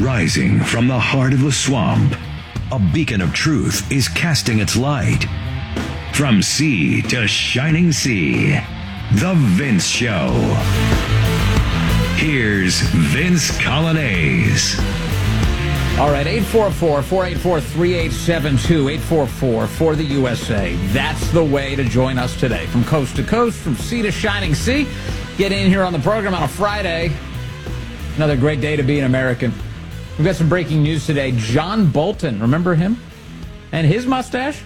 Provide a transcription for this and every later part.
Rising from the heart of the swamp, a beacon of truth is casting its light. From sea to shining sea, The Vince Show. Here's Vince Coglianese. All right, 844-484-3872, 844 for the USA. That's the way to join us today. From coast to coast, from sea to shining sea. Get in here on the program on a Friday. Another great day to be an American. We've got some breaking news today. John Bolton, remember him? And his mustache?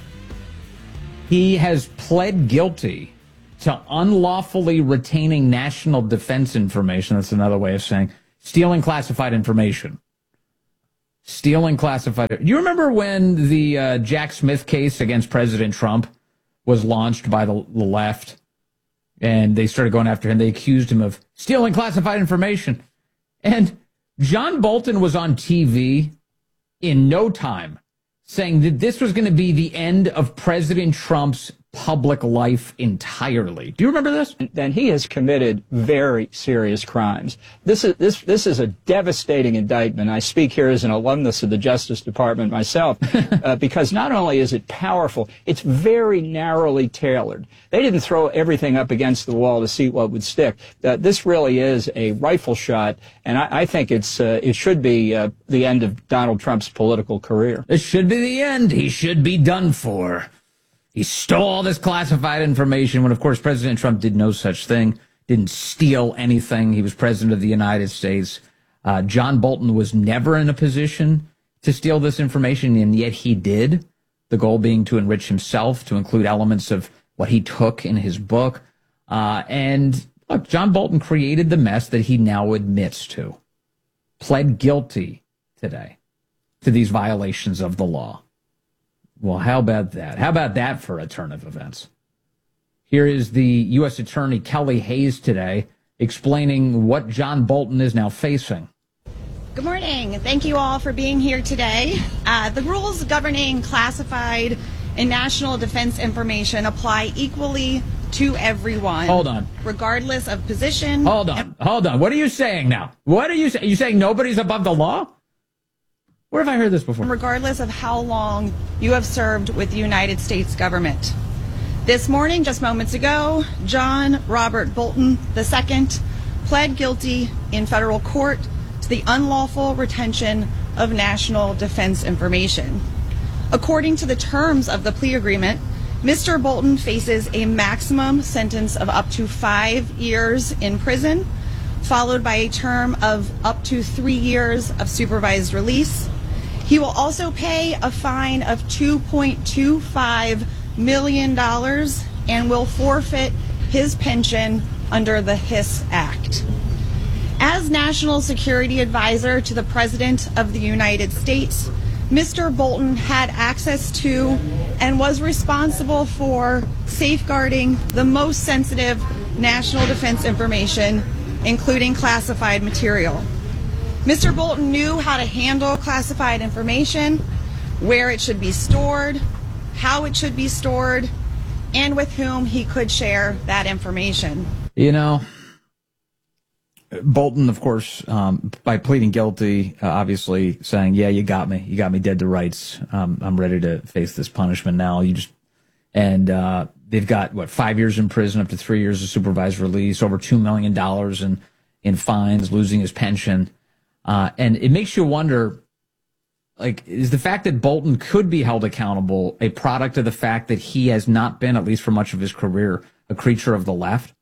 He has pled guilty to unlawfully retaining national defense information. That's another way of saying stealing classified information. Stealing classified. You remember when the Jack Smith case against President Trump was launched by the left? And they started going after him. They accused him of stealing classified information. And John Bolton was on TV in no time saying that this was going to be the end of President Trump's public life entirely. Do you remember this? Then he has committed very serious crimes. This is a devastating indictment. I speak here as an alumnus of the Justice Department myself, because not only is it powerful, it's very narrowly tailored. They didn't throw everything up against the wall to see what would stick. This really is a rifle shot, and I think it should be the end of Donald Trump's political career. It should be the end. He should be done for. He stole all this classified information when, of course, President Trump did no such thing, didn't steal anything. He was president of the United States. John Bolton was never in a position to steal this information, and yet he did, the goal being to enrich himself, to include elements of what he took in his book. And look, John Bolton created the mess that he now admits to, pled guilty today to these violations of the law. Well, how about that? How about that for a turn of events? Here is the U.S. Attorney Kelly Hayes today explaining what John Bolton is now facing. Good morning. Thank you all for being here today. The rules governing classified and national defense information apply equally to everyone. Hold on. Regardless of position. Hold on. What are you saying now? What are you saying? You saying nobody's above the law? Where have I heard this before? Regardless of how long you have served with the United States government. This morning, just moments ago, John Robert Bolton II pled guilty in federal court to the unlawful retention of national defense information. According to the terms of the plea agreement, Mr. Bolton faces a maximum sentence of up to 5 years in prison, followed by a term of up to 3 years of supervised release. He will also pay a fine of $2.25 million and will forfeit his pension under the HIS Act. As National Security Advisor to the President of the United States, Mr. Bolton had access to and was responsible for safeguarding the most sensitive national defense information, including classified material. Mr. Bolton knew how to handle classified information, where it should be stored, how it should be stored, and with whom he could share that information. You know, Bolton, of course, by pleading guilty, obviously saying, yeah, you got me dead to rights. I'm ready to face this punishment now. They've got, 5 years in prison, up to 3 years of supervised release, over $2 million in fines, losing his pension. And it makes you wonder, is the fact that Bolton could be held accountable a product of the fact that he has not been, at least for much of his career, a creature of the left?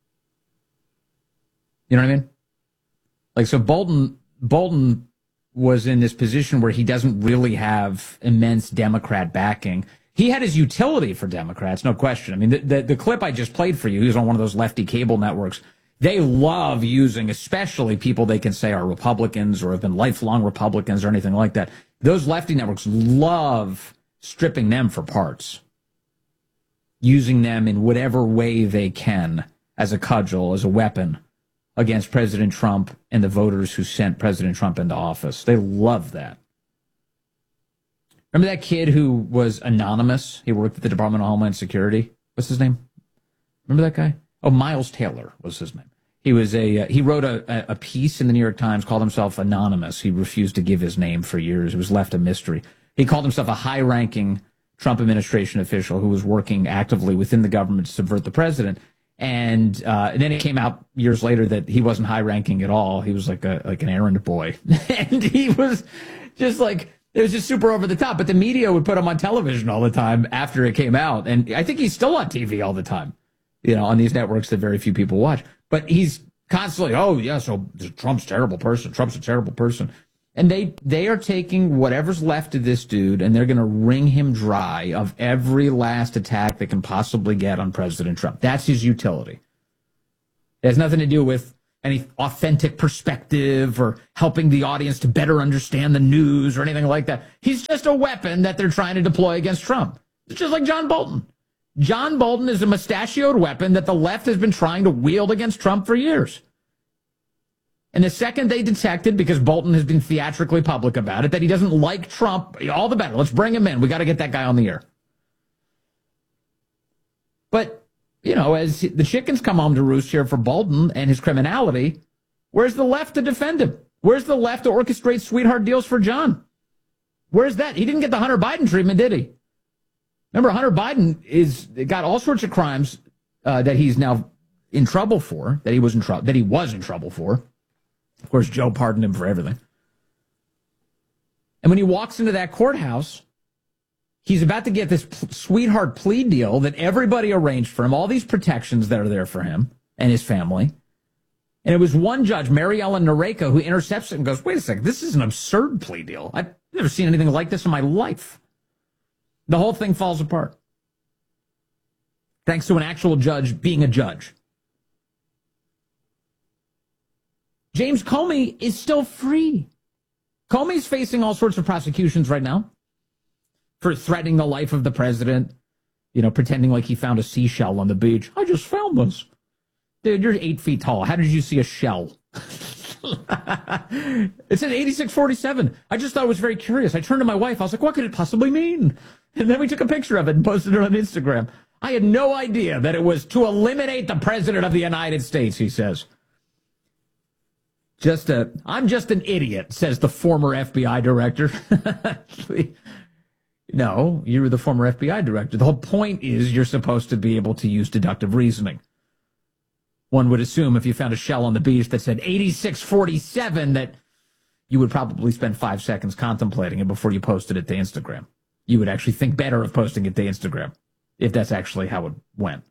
You know what I mean? So Bolton was in this position where he doesn't really have immense Democrat backing. He had his utility for Democrats, no question. I mean, the clip I just played for you, he was on one of those lefty cable networks. They love using, especially people they can say are Republicans or have been lifelong Republicans or anything like that. Those lefty networks love stripping them for parts, using them in whatever way they can as a cudgel, as a weapon against President Trump and the voters who sent President Trump into office. They love that. Remember that kid who was anonymous? He worked at the Department of Homeland Security. What's his name? Remember that guy? Oh, Miles Taylor was his name. He was he wrote a piece in the New York Times, called himself anonymous. He refused to give his name for years. It was left a mystery. He called himself a high-ranking Trump administration official who was working actively within the government to subvert the president. And then it came out years later that he wasn't high-ranking at all. He was like an errand boy. And he was just like, it was just super over the top. But the media would put him on television all the time after it came out. And I think he's still on TV all the time, on these networks that very few people watch. But he's constantly, oh, yeah, so Trump's a terrible person. Trump's a terrible person. And they are taking whatever's left of this dude, and they're going to wring him dry of every last attack they can possibly get on President Trump. That's his utility. It has nothing to do with any authentic perspective or helping the audience to better understand the news or anything like that. He's just a weapon that they're trying to deploy against Trump. It's just like John Bolton. John Bolton is a mustachioed weapon that the left has been trying to wield against Trump for years. And the second they detected, because Bolton has been theatrically public about it, that he doesn't like Trump, all the better. Let's bring him in. We got to get that guy on the air. But, as the chickens come home to roost here for Bolton and his criminality, where's the left to defend him? Where's the left to orchestrate sweetheart deals for John? Where's that? He didn't get the Hunter Biden treatment, did he? Remember, Hunter Biden got all sorts of crimes that he's now in trouble for, that he was in trouble for. Of course, Joe pardoned him for everything. And when he walks into that courthouse, he's about to get this sweetheart plea deal that everybody arranged for him, all these protections that are there for him and his family. And it was one judge, Mary Ellen Noreika, who intercepts it and goes, wait a second, this is an absurd plea deal. I've never seen anything like this in my life. The whole thing falls apart. Thanks to an actual judge being a judge. James Comey is still free. Comey's facing all sorts of prosecutions right now for threatening the life of the president, pretending like he found a seashell on the beach. I just found this. Dude, you're 8 feet tall. How did you see a shell? It said 8647. I just thought it was very curious. I turned to my wife. I was like, what could it possibly mean? And then we took a picture of it and posted it on Instagram. I had no idea that it was to eliminate the president of the United States, he says. I'm just an idiot, says the former FBI director. No, you're the former FBI director. The whole point is you're supposed to be able to use deductive reasoning. One would assume if you found a shell on the beach that said 8647 that you would probably spend 5 seconds contemplating it before you posted it to Instagram. You would actually think better of posting it to Instagram if that's actually how it went.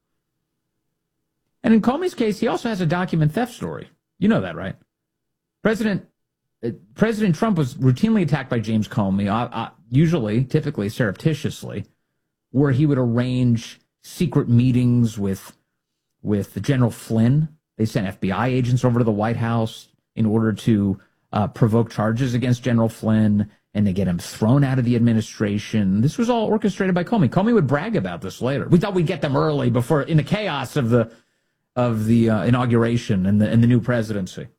And in Comey's case, he also has a document theft story. You know that, right? President Trump was routinely attacked by James Comey, typically surreptitiously, where he would arrange secret meetings with General Flynn. They sent FBI agents over to the White House in order to provoke charges against General Flynn and to get him thrown out of the administration. This was all orchestrated by Comey. Comey would brag about this later. We thought we'd get them early before, in the chaos of the inauguration and the new presidency.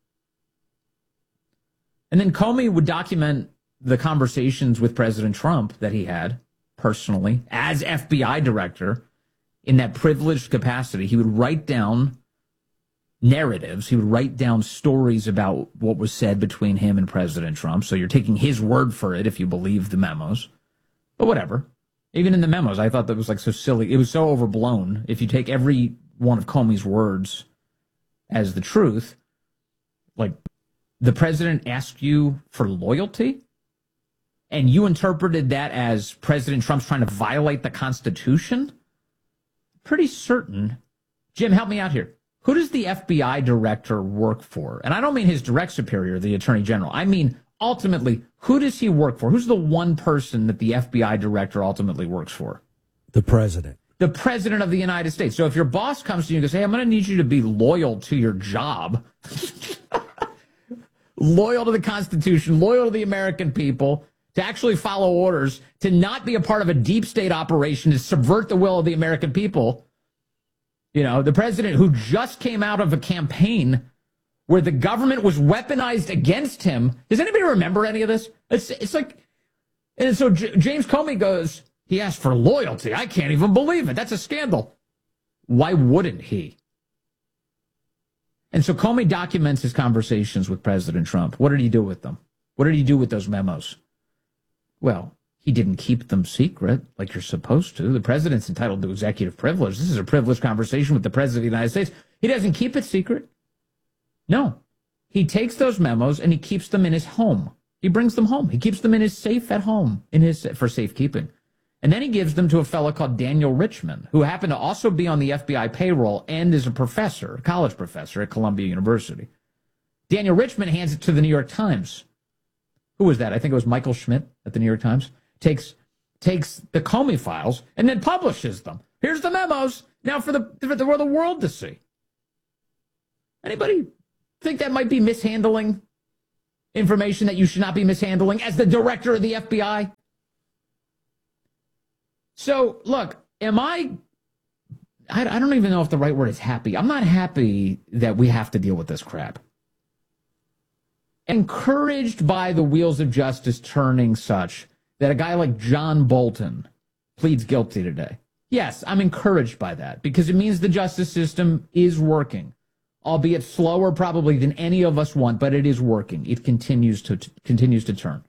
And then Comey would document the conversations with President Trump that he had personally as FBI director in that privileged capacity. He would write down narratives. He would write down stories about what was said between him and President Trump. So you're taking his word for it if you believe the memos. But whatever. Even in the memos, I thought that was like so silly. It was so overblown. If you take every one of Comey's words as the truth, like the president asked you for loyalty and you interpreted that as President Trump's trying to violate the Constitution? Pretty certain. Jim, help me out here. Who does the FBI director work for? And I don't mean his direct superior, the attorney general. I mean, ultimately, who does he work for? Who's the one person that the FBI director ultimately works for? The president. The president of the United States. So if your boss comes to you and goes, hey, I'm going to need you to be loyal to your job, loyal to the Constitution, loyal to the American people, to actually follow orders, to not be a part of a deep state operation to subvert the will of the American people. You know, the president who just came out of a campaign where the government was weaponized against him. Does anybody remember any of this? It's like, and so James Comey goes, he asked for loyalty. I can't even believe it. That's a scandal. Why wouldn't he? And so Comey documents his conversations with President Trump. What did he do with them? What did he do with those memos? Well, he didn't keep them secret like you're supposed to. The president's entitled to executive privilege. This is a privileged conversation with the president of the United States. He doesn't keep it secret. No. He takes those memos and he keeps them in his home. He brings them home. He keeps them in his safe at home for safekeeping. And then he gives them to a fellow called Daniel Richman, who happened to also be on the FBI payroll and is a professor, a college professor at Columbia University. Daniel Richman hands it to the New York Times. Who was that? I think it was Michael Schmidt at the New York Times. Takes the Comey files and then publishes them. Here's the memos now for the world to see. Anybody think that might be mishandling information that you should not be mishandling as the director of the FBI? So, look, I don't even know if the right word is happy. I'm not happy that we have to deal with this crap. Encouraged by the wheels of justice turning such that a guy like John Bolton pleads guilty today. Yes, I'm encouraged by that because it means the justice system is working, albeit slower probably than any of us want, but it is working. It continues to turn.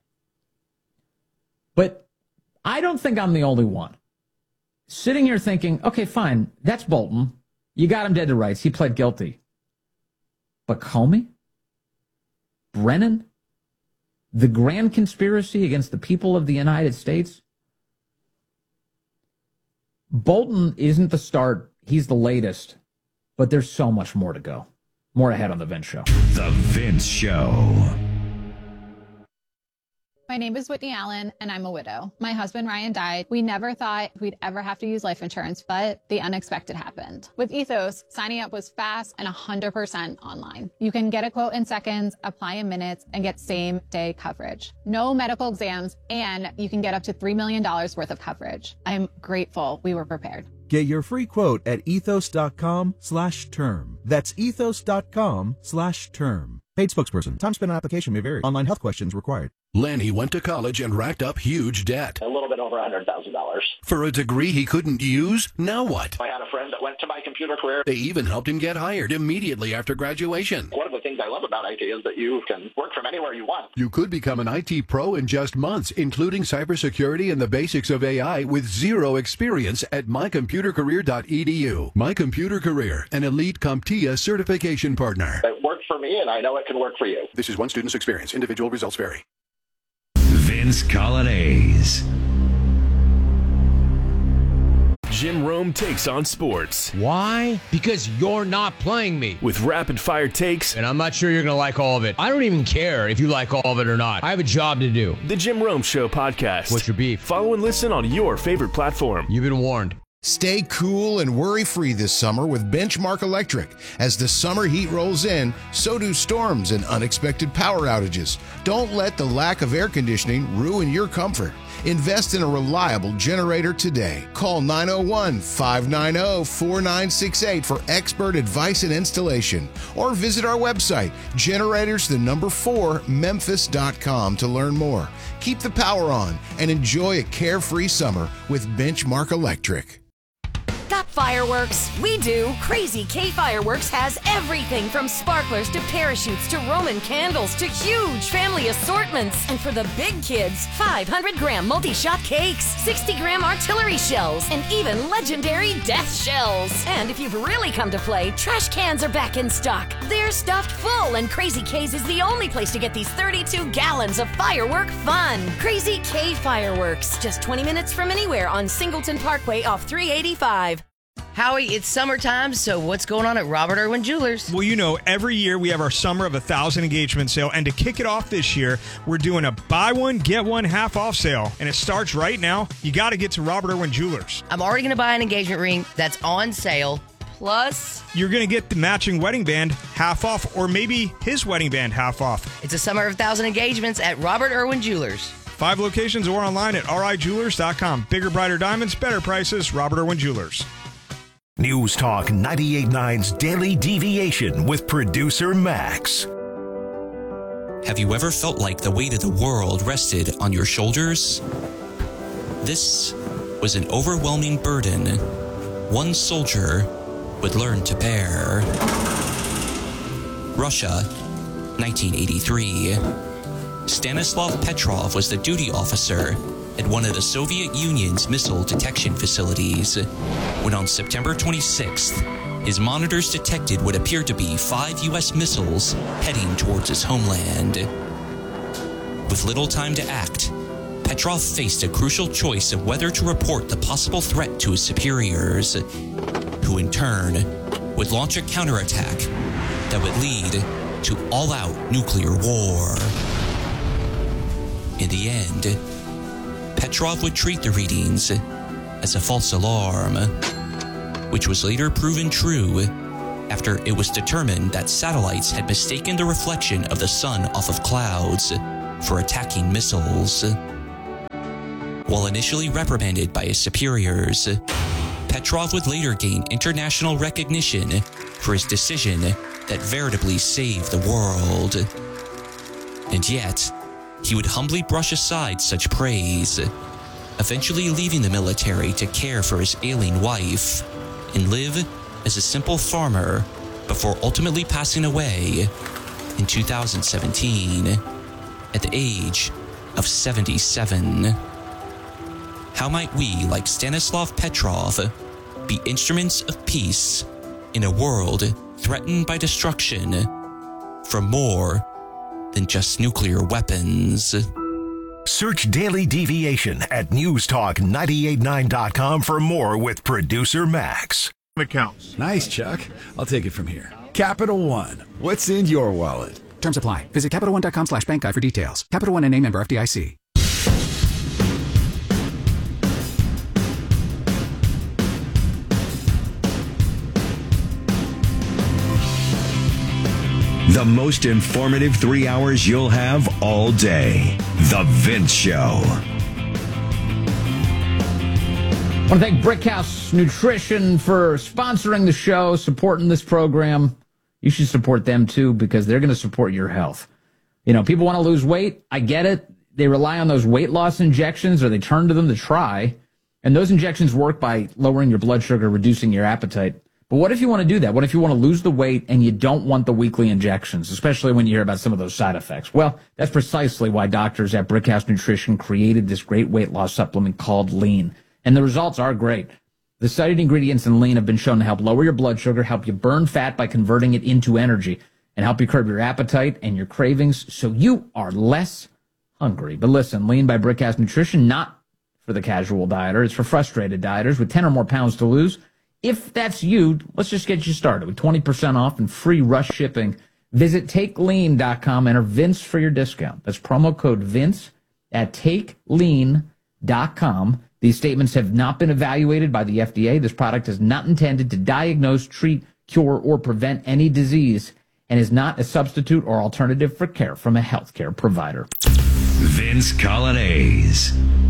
But I don't think I'm the only one sitting here thinking, okay, fine, that's Bolton. You got him dead to rights. He pled guilty. But Comey? Brennan? The grand conspiracy against the people of the United States? Bolton isn't the start. He's the latest. But there's so much more to go. More ahead on The Vince Show. The Vince Show. My name is Whitney Allen, and I'm a widow. My husband, Ryan, died. We never thought we'd ever have to use life insurance, but the unexpected happened. With Ethos, signing up was fast and 100% online. You can get a quote in seconds, apply in minutes, and get same-day coverage. No medical exams, and you can get up to $3 million worth of coverage. I'm grateful we were prepared. Get your free quote at ethos.com/term. That's ethos.com/term. Paid spokesperson. Time spent on application may vary. Online health questions required. Lanny went to college and racked up huge debt. A little bit over $100,000. For a degree he couldn't use? Now what? I had a friend that went to My Computer Career. They even helped him get hired immediately after graduation. One of the things I love about IT is that you can work from anywhere you want. You could become an IT pro in just months, including cybersecurity and the basics of AI with zero experience at mycomputercareer.edu. My Computer Career, an elite CompTIA certification partner. It worked for me, and I know it can work for you. This is one student's experience. Individual results vary. Vince Colonnese. Jim Rome takes on sports. Why? Because you're not playing me. With rapid-fire takes. And I'm not sure you're going to like all of it. I don't even care if you like all of it or not. I have a job to do. The Jim Rome Show podcast. What's your beef? Follow and listen on your favorite platform. You've been warned. Stay cool and worry-free this summer with Benchmark Electric. As the summer heat rolls in, so do storms and unexpected power outages. Don't let the lack of air conditioning ruin your comfort. Invest in a reliable generator today. Call 901-590-4968 for expert advice and installation. Or visit our website, generators4memphis.com to learn more. Keep the power on and enjoy a carefree summer with Benchmark Electric. Got fireworks? We do. Crazy K Fireworks has everything from sparklers to parachutes to Roman candles to huge family assortments. And for the big kids, 500-gram multi-shot cakes, 60-gram artillery shells, and even legendary death shells. And if you've really come to play, trash cans are back in stock. They're stuffed full, and Crazy K's is the only place to get these 32 gallons of firework fun. Crazy K Fireworks, just 20 minutes from anywhere on Singleton Parkway off 385. Howie, it's summertime, so what's going on at Robert Irwin Jewelers? Well, you know, every year we have our Summer of 1,000 engagement sale, and to kick it off this year, we're doing a buy one, get one half off sale, and it starts right now. You got to get to Robert Irwin Jewelers. I'm already going to buy an engagement ring that's on sale, plus you're going to get the matching wedding band half off, or maybe his wedding band half off. It's a Summer of 1,000 engagements at Robert Irwin Jewelers. 5 locations or online at rijewelers.com. Bigger, brighter diamonds, better prices, Robert Irwin Jewelers. News Talk 98.9's Daily Deviation with producer Max. Have you ever felt like the weight of the world rested on your shoulders? This was an overwhelming burden one soldier would learn to bear. Russia, 1983. Stanislav Petrov was the duty officer at one of the Soviet Union's missile detection facilities when on September 26th, his monitors detected what appeared to be 5 U.S. missiles heading towards his homeland. With little time to act, Petrov faced a crucial choice of whether to report the possible threat to his superiors, who in turn would launch a counterattack that would lead to all-out nuclear war. In the end, Petrov would treat the readings as a false alarm, which was later proven true after it was determined that satellites had mistaken the reflection of the sun off of clouds for attacking missiles. While initially reprimanded by his superiors, Petrov would later gain international recognition for his decision that veritably saved the world. And yet, he would humbly brush aside such praise, eventually leaving the military to care for his ailing wife and live as a simple farmer before ultimately passing away in 2017 at the age of 77. How might we, like Stanislav Petrov, be instruments of peace in a world threatened by destruction from more than just nuclear weapons? Search Daily Deviation at newstalk989.com for more with producer Max. Accounts. Nice, Chuck. I'll take it from here. Capital One. What's in your wallet? Terms apply. Visit CapitalOne.com/bank guide for details. Capital One NA, member FDIC. The most informative 3 hours you'll have all day. The Vince Show. I want to thank Brickhouse Nutrition for sponsoring the show, supporting this program. You should support them, too, because they're going to support your health. You know, people want to lose weight. I get it. They rely on those weight loss injections, or they turn to them to try. And those injections work by lowering your blood sugar, reducing your appetite. But what if you want to do that? What if you want to lose the weight and you don't want the weekly injections, especially when you hear about some of those side effects? Well, that's precisely why doctors at Brickhouse Nutrition created this great weight loss supplement called Lean. And the results are great. The studied ingredients in Lean have been shown to help lower your blood sugar, help you burn fat by converting it into energy, and help you curb your appetite and your cravings so you are less hungry. But listen, Lean by Brickhouse Nutrition, not for the casual dieter. It's for frustrated dieters with 10 or more pounds to lose. If that's you, let's just get you started with 20% off and free rush shipping. Visit TakeLean.com, enter Vince for your discount. That's promo code Vince at TakeLean.com. These statements have not been evaluated by the FDA. This product is not intended to diagnose, treat, cure, or prevent any disease and is not a substitute or alternative for care from a healthcare provider. Vince Colonnese.